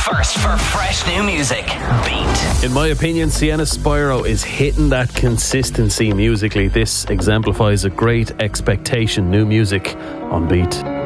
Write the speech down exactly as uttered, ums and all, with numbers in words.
First for fresh new music. Beat. In my opinion, Sienna Spyro is hitting that consistency musically. This exemplifies a great expectation new music on Beat.